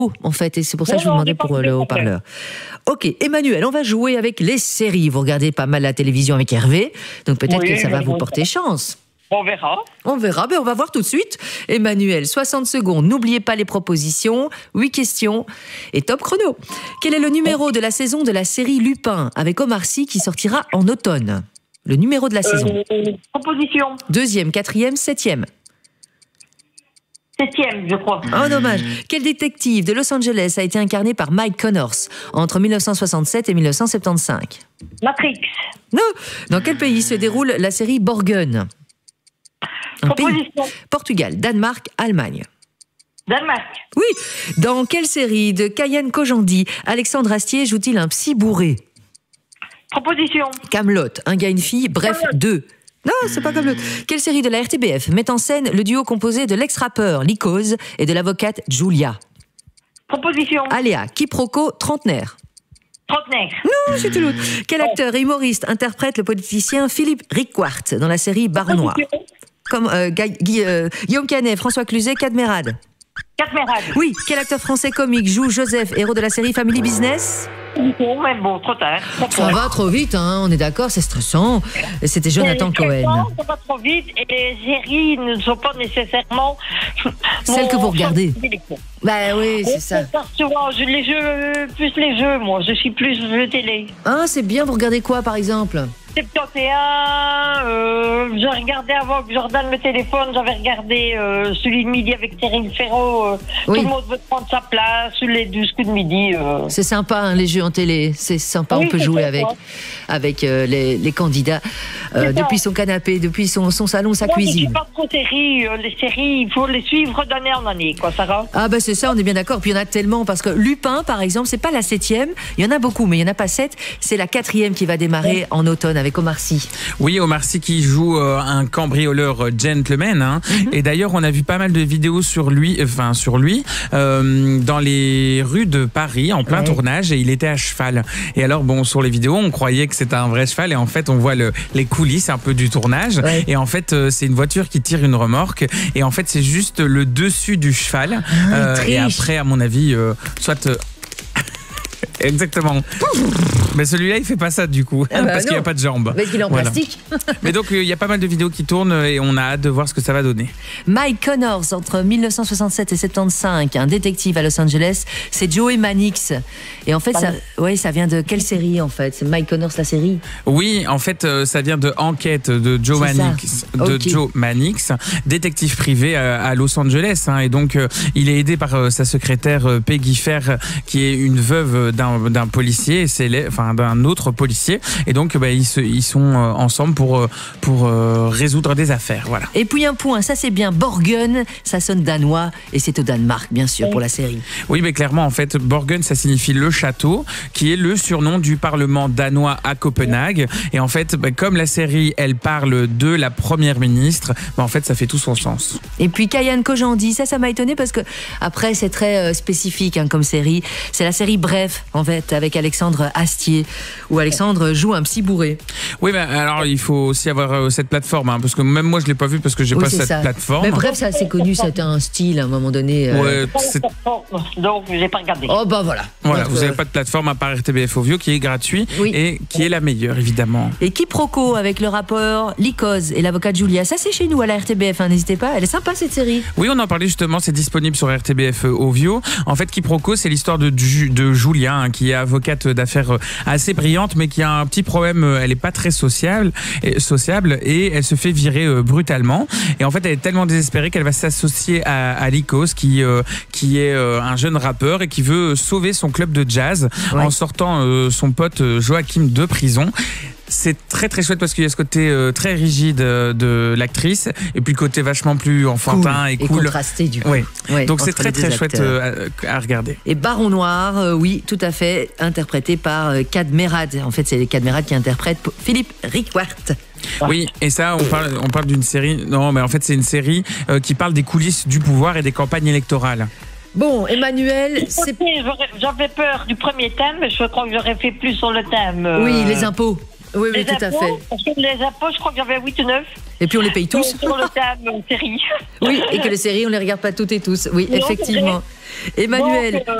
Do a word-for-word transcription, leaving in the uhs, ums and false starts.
en fait, et c'est pour ça que je vous demandais pour le haut-parleur. Ok, Emmanuel, on va jouer avec les séries. Vous regardez pas mal la télévision avec Hervé, donc peut-être oui, que ça va vous porter chance. On verra. On verra, ben on va voir tout de suite. Emmanuel, soixante secondes, n'oubliez pas les propositions, huit questions et top chrono. Quel est le numéro de la saison de la série Lupin avec Omar Sy qui sortira en automne? Le numéro de la saison. Euh, proposition. Deuxième, quatrième, septième. Septième, je crois. Oh, dommage. Quel détective de Los Angeles a été incarné par Mike Connors entre mille neuf cent soixante-sept et mille neuf cent soixante-quinze? Matrix. Non. Dans quel pays se déroule la série Borgen? Un Proposition. pays. Portugal, Danemark, Allemagne. Danemark. Oui. Dans quelle série de Kayane Kojandi Alexandre Astier joue-t-il un psy bourré? Proposition. Camelot, un gars, une fille, bref, deux. Non, c'est pas Camelot. Quelle série de la R T B F met en scène le duo composé de l'ex-rappeur Lycos et de l'avocate Julia? Proposition. Aléa, quiproquo, trentenaire. Trentenaire. Non, c'était l'autre. Quel acteur et humoriste interprète le politicien Philippe Riquart dans la série Baron Noir? Comme euh, Guy, Guy, euh, Guillaume Canet, François Cluzet, Cadmerade. Cadmerade. Oui. Quel acteur français comique joue Joseph, héros de la série Family Business? Bon, mais bon, trop tard. Trop ça va trop vite, hein, on est d'accord, c'est stressant. C'était Jonathan Cohen. Ça va trop vite et les séries ne sont pas nécessairement celles que vous regardez. Bah oui, c'est ça. Souvent, je, les jeux, plus les jeux, moi, je suis plus jeux télé. Ah, c'est bien, vous regardez quoi par exemple? soixante et un, euh, j'ai regardé avant que Jordan le téléphone, j'avais regardé euh, celui de midi avec Cyril Ferraud, euh, oui. Tout le monde veut prendre sa place, les douze coups de midi. Euh. C'est sympa, hein, les jeux en télé, c'est sympa, oui, on peut jouer avec, avec euh, les, les candidats euh, depuis son canapé, depuis son, son salon, sa Moi, cuisine. Je ne suis pas trop série, euh, les séries, il faut les suivre d'année en année, quoi, Sarah. Ah bah c'est ça, on est bien d'accord, puis il y en a tellement, parce que Lupin par exemple, c'est pas la septième, il y en a beaucoup, mais il n'y en a pas sept, c'est la quatrième qui va démarrer oui. en automne avec Omar Sy. Oui, Omar Sy qui joue euh, un cambrioleur gentleman, hein. Mm-hmm. Et d'ailleurs on a vu pas mal de vidéos sur lui, enfin sur lui, euh, dans les rues de Paris en plein ouais. tournage, et il était à cheval. Et alors bon, sur les vidéos on croyait que c'était un vrai cheval, et en fait on voit le, les coulisses un peu du tournage, ouais. et en fait euh, c'est une voiture qui tire une remorque, et en fait c'est juste le dessus du cheval, ah, euh, et après à mon avis euh, soit euh, exactement. Mais celui-là, il fait pas ça du coup, ah bah parce qu'il n'y a pas de jambes. Parce qu'il est en voilà. plastique. Mais donc, il euh, y a pas mal de vidéos qui tournent et on a hâte de voir ce que ça va donner. Mike Connors, entre mille neuf cent soixante-sept et soixante-quinze, un détective à Los Angeles, c'est Joey Mannix. Et en fait, ça, ouais, ça vient de quelle série en fait? C'est Mike Connors, la série? Oui, en fait, euh, ça vient de Enquête de Joe Mannix, de okay. Joe Mannix, détective privé à, à Los Angeles. Hein, et donc, euh, il est aidé par euh, sa secrétaire euh, Peggy Fair, qui est une veuve d'un d'un policier, c'est enfin d'un autre policier, et donc bah, ils, se, ils sont euh, ensemble pour pour euh, résoudre des affaires, voilà. Et puis un point, ça c'est bien, Borgen, ça sonne danois et c'est au Danemark bien sûr pour la série. Oui, mais clairement en fait Borgen ça signifie le château, qui est le surnom du parlement danois à Copenhague, et en fait bah, comme la série elle parle de la première ministre, bah, en fait ça fait tout son sens. Et puis Kayane Kojandi, ça ça m'a étonné parce que après c'est très euh, spécifique hein, comme série, c'est la série Bref en fait avec Alexandre Astier, où Alexandre joue un psy bourré. Oui, mais alors il faut aussi avoir euh, cette plateforme, hein, parce que même moi je l'ai pas vu parce que j'ai oui, pas cette ça. plateforme. Mais bref, c'est assez connu, c'était un style à un moment donné. Euh... Ouais, donc j'ai pas regardé. Oh bah voilà. Voilà, donc, vous n'avez euh... pas de plateforme à part R T B F Ovio qui est gratuit oui. et qui est la meilleure évidemment. Et quiproquo avec le rappeur Lycos et l'avocate Julia, ça c'est chez nous à la R T B F, hein, n'hésitez pas, elle est sympa cette série. Oui, on en parlait justement, c'est disponible sur R T B F Ovio. En fait, quiproquo, c'est l'histoire de, de Julia, hein, qui est avocate d'affaires assez brillante, mais qui a un petit problème, elle n'est pas très sociable et, sociable et elle se fait virer euh, brutalement. Et en fait, elle est tellement désespérée qu'elle va s'associer à, à Lycos, qui, euh, qui est euh, un jeune rappeur et qui veut sauver son club de jazz ouais. en sortant euh, son pote Joachim de prison. C'est très très chouette parce qu'il y a ce côté euh, très rigide euh, de l'actrice et puis le côté vachement plus enfantin cool. et cool. Et contrasté du coup. Oui. Ouais, donc c'est très très chouette euh, à, à regarder. Et Baron Noir, euh, oui, tout à fait, interprété par euh, Cadmerade. En fait, c'est les Cadmerade qui interprètent Philippe Riquart. Oui, et ça, on parle, on parle d'une série. Non, mais en fait, c'est une série euh, qui parle des coulisses du pouvoir et des campagnes électorales. Bon, Emmanuel, c'est... J'avais peur du premier thème, mais je crois que j'aurais fait plus sur le thème. Euh... Oui, les impôts. Oui, oui, les tout impôts, à fait. Parce que les impôts, je crois que j'avais huit ou neuf. Et puis on les paye tous. Sur le thème série. Oui, et que les séries, on les regarde pas toutes et tous. Oui, Non, effectivement. Emmanuel. Donc, euh,